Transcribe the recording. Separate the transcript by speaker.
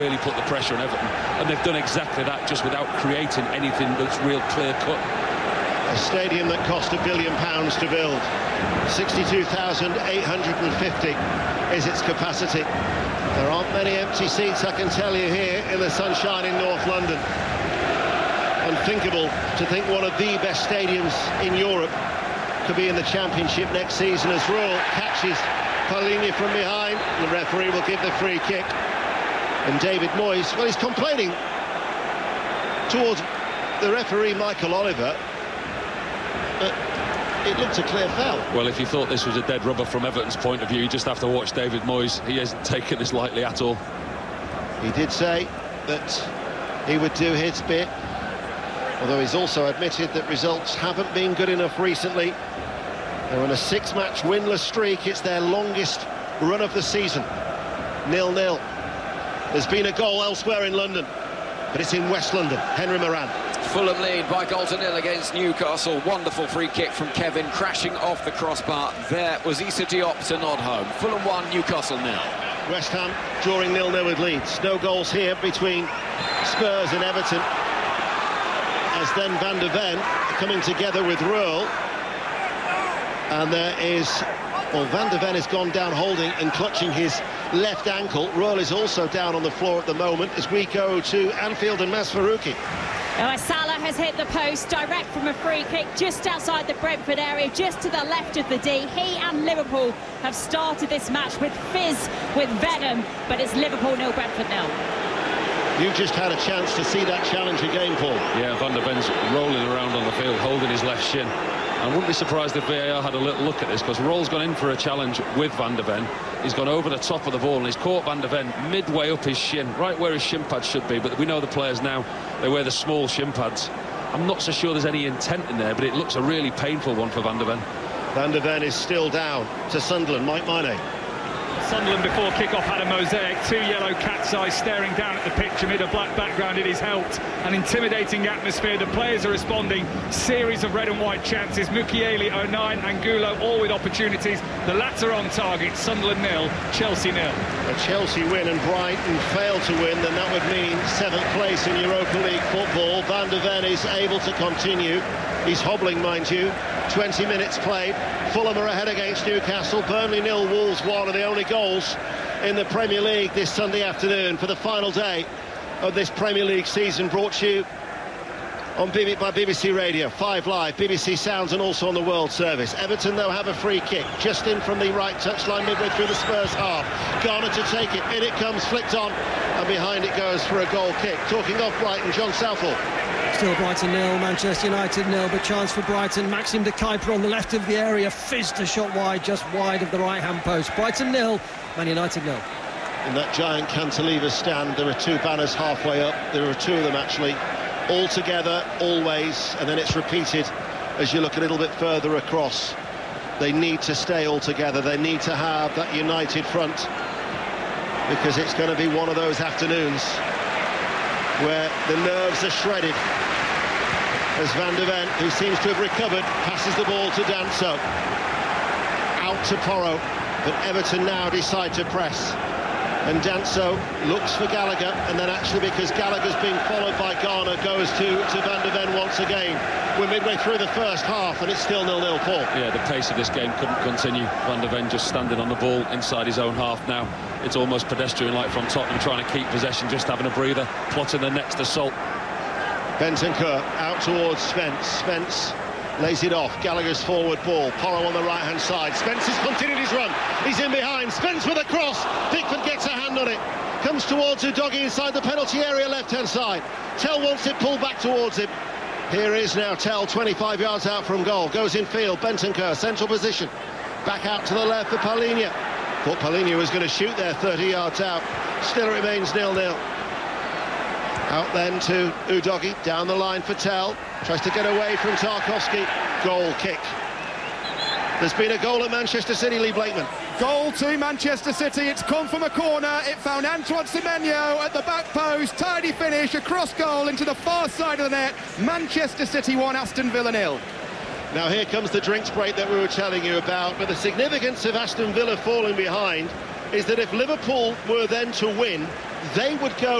Speaker 1: really put the pressure on Everton, and they've done exactly that, just without creating anything that's real clear-cut.
Speaker 2: A stadium that cost £1 billion to build. 62,850 is its capacity. There aren't many empty seats, I can tell you, here in the sunshine in North London. Unthinkable to think one of the best stadiums in Europe could be in the Championship next season, as Royal catches Paulinho from behind. The referee will give the free kick. And David Moyes, well, he's complaining towards the referee, Michael Oliver, but it looked a clear foul.
Speaker 1: Well, if you thought this was a dead rubber from Everton's point of view, you just have to watch David Moyes. He hasn't taken this lightly at all.
Speaker 2: He did say that he would do his bit, although he's also admitted that results haven't been good enough recently. They're on a 6-match winless streak. It's their longest run of the season. 0-0. There's been a goal elsewhere in London, but it's in West London. Henry Moran.
Speaker 3: Fulham lead by 0-0 against Newcastle. Wonderful free kick from Kevin, crashing off the crossbar. There was Issa Diop to nod home. Fulham 1, Newcastle 0.
Speaker 2: West Ham drawing 0-0 with Leeds. No goals here between Spurs and Everton, as then Van de Ven coming together with Röhl. And there is, well, Van de Ven has gone down holding and clutching his left ankle. Röhl is also down on the floor at the moment as we go to Anfield and Masfarouki.
Speaker 4: Salah has hit the post direct from a free kick just outside the Brentford area, just to the left of the D. He and Liverpool have started this match with fizz, with venom, but it's Liverpool 0, Brentford 0.
Speaker 2: You've just had a chance to see that challenge again, Paul.
Speaker 1: Yeah, Van de Ven's rolling around on the field, holding his left shin. I wouldn't be surprised if VAR had a little look at this, because Röhl's gone in for a challenge with Van de Ven. He's gone over the top of the ball and he's caught Van de Ven midway up his shin, right where his shin pads should be. But we know the players now, they wear the small shin pads. I'm not so sure there's any intent in there, but it looks a really painful one for Van de Ven.
Speaker 2: Van de Ven is still down to Sunderland. Mike Maine.
Speaker 5: Sunderland before kick-off had a mosaic, 2 yellow cat's eyes staring down at the pitch amid a black background. It has helped an intimidating atmosphere. The players are responding. Series of red and white chances. Mukiele, O'Nien, Angulo, all with opportunities. The latter on target. Sunderland 0, Chelsea 0.
Speaker 2: A Chelsea win and Brighton fail to win, then that would mean 7th place in Europa League football. Van de Ven is able to continue. He's hobbling, mind you. 20 minutes played. Fulham are ahead against Newcastle. Burnley 0, Wolves 1 are the only goals in the Premier League this Sunday afternoon for the final day of this Premier League season, brought to you on by BBC Radio, 5 Live, BBC Sounds, and also on the World Service. Everton, though, have a free kick just in from the right touchline midway through the Spurs half. Garner to take it. In it comes, flicked on, and behind it goes for a goal kick. Talking of Brighton, John Southall.
Speaker 6: Still Brighton 0, Manchester United 0, but chance for Brighton. Maxim de Kuyper on the left of the area, fizzed a shot wide, just wide of the right-hand post. Brighton 0, Man United 0.
Speaker 2: In that giant cantilever stand, there are 2 banners halfway up. There are 2 of them, actually. All together, always, and then it's repeated as you look a little bit further across. They need to stay all together. They need to have that united front, because it's going to be one of those afternoons where the nerves are shredded as Van de Ven, who seems to have recovered, passes the ball to Danso. Out to Porro, but Everton now decide to press. And Danso looks for Gallagher, and then actually, because Gallagher's being followed by Garner, goes to Van de Ven once again. We're midway through the first half, and it's still 0-0, Paul.
Speaker 1: Yeah, the pace of this game couldn't continue. Van de Ven just standing on the ball inside his own half now. It's almost pedestrian-like from Tottenham, trying to keep possession, just having a breather, plotting the next assault.
Speaker 2: Bentancur out towards Spence. Spence lays it off. Gallagher's forward ball. Porro on the right-hand side. Spence has continued his run. He's in behind. Spence with a cross. Pickford gets a hand on it. Comes towards Udogie inside the penalty area, left-hand side. Tell wants it pulled back towards him. Here is now Tell, 25 yards out from goal. Goes in field. Bentancur, central position. Back out to the left for Paulinho. Thought Paulinho was going to shoot there, 30 yards out. Still it remains 0-0. Out then to Udogie, down the line for Tell. Tries to get away from Tarkowski. Goal kick. There's been a goal at Manchester City, Lee Blakeman.
Speaker 7: Goal to Manchester City. It's come from a corner. It found Antoine Semenyo at the back post. Tidy finish, a cross goal into the far side of the net. Manchester City 1, Aston Villa 0.
Speaker 2: Now here comes the drinks break that we were telling you about, but the significance of Aston Villa falling behind is that if Liverpool were then to win, they would go